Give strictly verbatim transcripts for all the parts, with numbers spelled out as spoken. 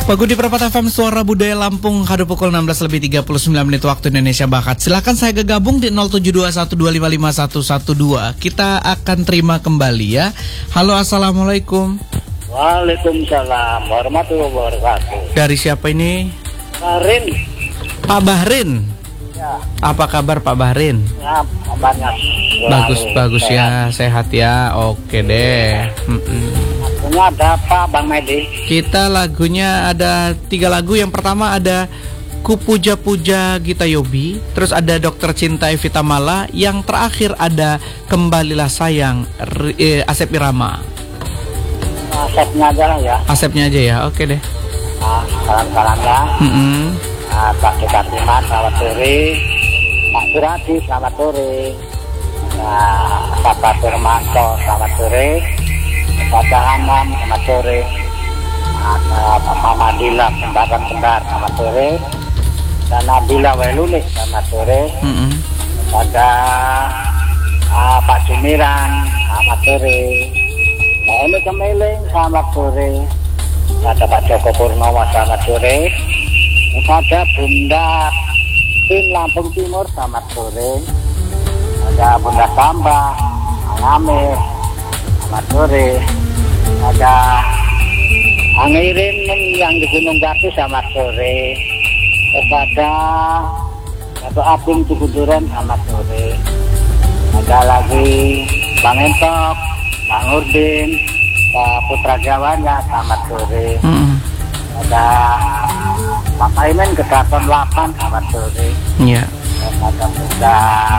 Pagudi Perapatan F M Suara Budaya Lampung, kado pukul enam belas lebih tiga puluh sembilan menit waktu Indonesia Barat. Silakan saya gabung di nol tujuh dua satu dua lima lima satu satu dua. Kita akan terima kembali ya. Halo, assalamualaikum. Waalaikumsalam warahmatullahi wabarakatuh. Dari siapa ini? Bahrin. Pak Bahrin. Ya. Apa kabar Pak Bahrin? Ya, kabarnya bagus bagus ya, sehat ya. Oke deh. Mm-mm. Lagunya ada apa Bang Medi? Kita lagunya ada tiga lagu. Yang pertama ada Ku Puja Puja Gita Yobi, terus ada Dokter Cinta Evita Mala, yang terakhir ada Kembalilah Sayang R- eh, Asep Irama. Asepnya aja lah ya. Asepnya aja ya, oke deh. Nah, salam-salamnya. Mm-hmm. Nah, Pak Dekatiman, selamat sore. Pak Suradi, selamat sore. Nah, Bapak Firmanto, selamat sore. Pak Hanam, selamat sore. Ada Pak Madila, Kembaran-Kembar, selamat sore. Dan Nabila Weluli, selamat sore. Mm-hmm. Ada uh, Pak Jumiran, selamat sore. Nah, ini Kemiling, selamat sore. Ada Pak Joko Purnomo, selamat sore. Ada Bunda Tin Lampung Timur, selamat sore. Ada Bunda Samba, Amir, selamat sore. Ada Angirin yang di Gunung Batu, selamat sore. Ada Dato' Apung Tukuduren, selamat sore. Ada lagi Bang Entok, Bang Urdin, Pak Putra Jawanya, selamat sore. Mm-hmm. Ada Pak Aimen Kedaton delapan, selamat sore. Iya. Ada juga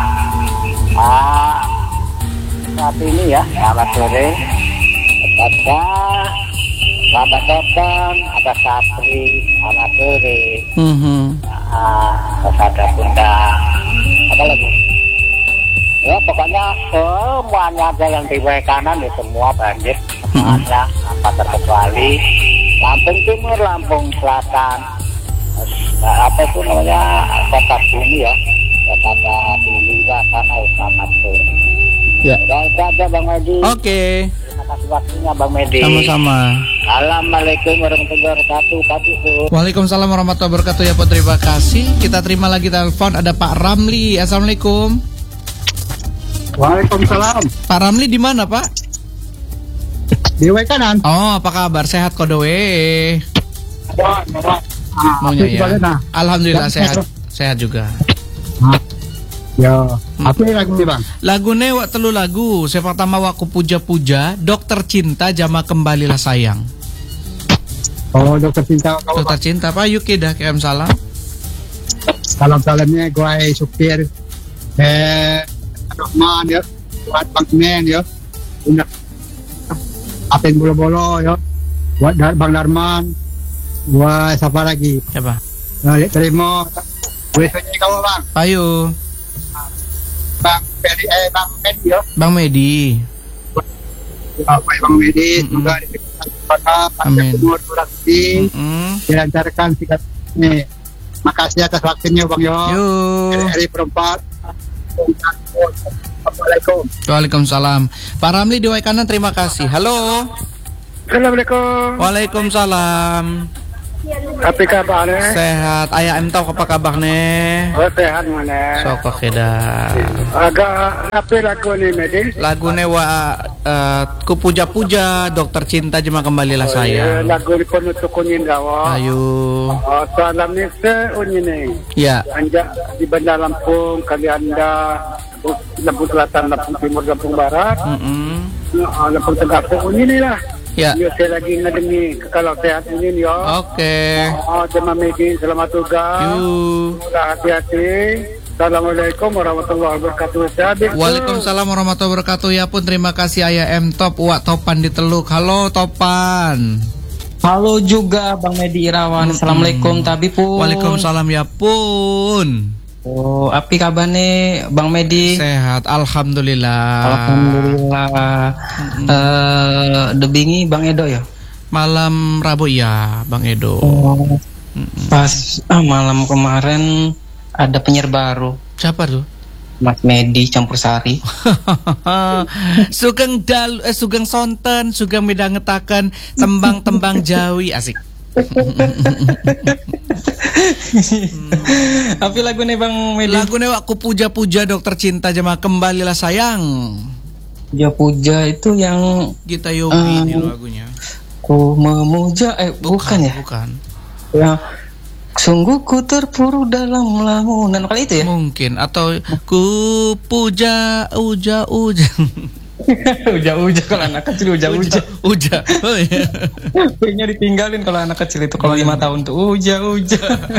ah, saat ini ya, selamat sore. Ada Bapak Toton, ada Sapri, selamat sore. Mm-hmm. Nah, terus ada Bunda apa lagi? Ya pokoknya semuanya ada yang di W kanan ya, semua banjir semuanya, apa terkecuali Lampung Timur, Lampung Selatan, nah, apa itu namanya Kota Bumi ya, Kota Bumi Selatan, selamat sore. Ya. Dan saja Bang Medi. Oke. Terima kasih waktunya Bang Medi. Sama-sama. Assalamualaikum warahmatullahi wabarakatuh. Pagi Bu. Waalaikumsalam warahmatullahi wabarakatuh ya, Pak. Terima kasih. Kita terima lagi telepon, ada Pak Ramli. Assalamualaikum. Waalaikumsalam. Pak Ramli di mana, Pak? Di W kanan. Oh, apa kabar? Sehat kodowe? Wah, wah. Maunya ya. Nah. Alhamdulillah sehat. Sehat juga. Nah. Ya, apa hmm. lagu nih Bang? Lagu ne wak telu lagu. Saya pertama Waku Puja Puja, Dokter Cinta Jama Kembalilah Sayang. Oh, Dokter Cinta. Dokter Cinta, Pak Yuki dah kirim salam. Salam-salamnya gue supir eh Rahman ya, buat Bang Men ya. Punya Apen bolo-bolo ya. Buat Bang Darman. Buat siapa lagi? Siapa? Nah, terima. Gue punya kau Bang. Ayo. Bang Peri, eh Bang Medi ya. Bang Medi. Ya, Bang Medi juga diberikan kepada Pak Gubernur Sulawesi, dilancarkan sikap ini. Makasih atas waktunya Bang Yo. Yuk. Dari perempat. Assalamualaikum. Waalaikumsalam. Pak Ramli di W kanan, terima kasih. Halo. Assalamualaikum. Waalaikumsalam. Apa kabarnya? Sehat. Ayah em tahu apa kabarnya? Oh sehat mana? Sokok keda. Agak apa lagu ni Medi? Lagu ne wa uh, Ku Puja Puja, Dokter Cinta Jema Kembalilah Oh, Sayang. iya, lagu ni kono tu kunin dawa. Ayo. Oh, salam ni se unyine. Ya. Anja di Bandar Lampung, kali anda Lampung Selatan, Lampung Timur, Lampung Barat. Mm-mm. Uh, Lampung Tengah pun unyine lah. Ya. Ya, saya lagi ngadengi kalau sehat ini ya. Oke. Oh, terima kasih, selamat tugas. Yuk. Hati-hati. Assalamualaikum warahmatullahi wabarakatuh. Sahabat. Waalaikumsalam warahmatullahi wabarakatuh. Ya pun terima kasih Ayah M Top, Wak Topan di Teluk. Halo Topan. Halo juga Bang Medi Irawan. Hmm. Assalamualaikum Tabi pun. Waalaikumsalam ya pun. Oh, api kabarnya Bang Medi? Sehat, alhamdulillah. Alhamdulillah. Hmm. Uh, debingi Bang Edo ya? Malam Rabu ya, Bang Edo. Oh. Hmm. Pas ah, malam kemarin ada penyiar baru. Siapa tuh? Mas Medi campur sari. Sugeng dal, eh, sugeng sonten, sugeng midangetaken tembang-tembang Jawi asik. Tapi lagu nih Bang Medi. Lagu nih aku puja-puja dokter cinta jemaah kembalilah sayang. Puja-puja itu yang Gita Yobi um, ini lagunya. Ku memuja eh bukan, bukan ya? Bukan. Ya. Sungguh ku terpuruk dalam lamunan kali itu ya? Mungkin atau ku puja uja uja. Uja-uja kalau anak kecil uja-uja. Uja. Oh iya. Punya ditinggalin kalau anak kecil itu kalau lima tahun tuh uja-uja.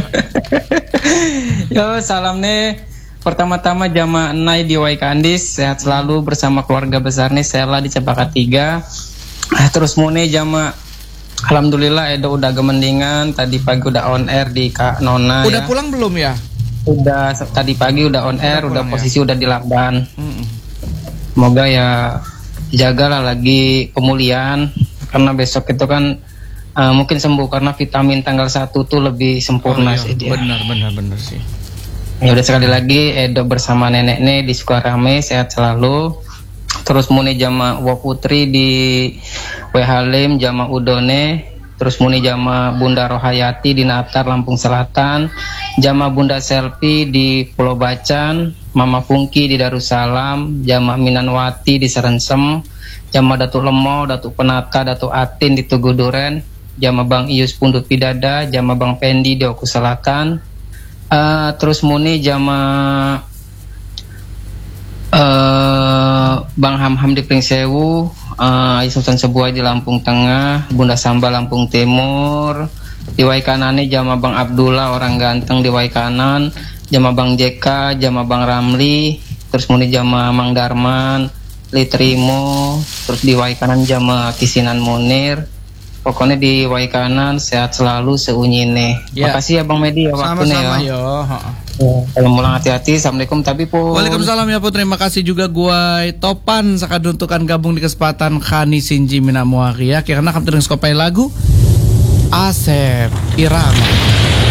Yo salam nih. Pertama-tama jamaah Nai di Waikandis, sehat selalu bersama keluarga besar nih Sela di Cempaka tiga. Terus mune jamaah alhamdulillah Edo udah gemendingan, tadi pagi udah on air di Kak Nona. Udah ya. pulang belum ya? Udah tadi pagi udah on air, udah, udah posisi ya? Udah di Lakban. Mm-mm. Semoga ya jagalah lagi pemulihan karena besok itu kan uh, mungkin sembuh karena vitamin tanggal satu tuh lebih sempurna oh, iya. sih dia. Benar benar benar sih. Ya udah sekali lagi Edo bersama neneknya di Sukarame sehat selalu. Terus muni jama Wa Putri di W Halim jama Udone. Terus muni jama Bunda Rohayati di Natar Lampung Selatan, jama Bunda Selfie di Pulau Bacan, Mama Fungki di Darussalam, jama Minanwati di Serensem, jama Datuk Lemo, Datuk Penata, Datuk Atin di Tugu Duren, jama Bang Ius Pundut Pidada, jama Bang Pendi di Oku Selatan, uh, terus muni jama uh, Bang Hamham di Pringsewu, uh, Sultan Sebuah di Lampung Tengah, Bunda Samba Lampung Timur, di Waikanane jama Bang Abdullah orang ganteng di Waikanan, jama Bang Jeka, jama Bang Ramli, terus muni jama Mang Darman, Litrimo, terus di Waikanan jama Kisinan Munir. Pokoknya di Waikanan sehat selalu seunyine. Ya. Makasih ya Bang Medi ya waktunya ya. Sama-sama yo. Kalau mulang hati-hati. Assalamualaikum tapi pun. Waalaikumsalam ya Putri. Terima kasih juga gua Topan sakaduntukan gabung di kesempatan Khani Sinji Minamuari ya. Karena kamu terus kopai lagu Asep Irama.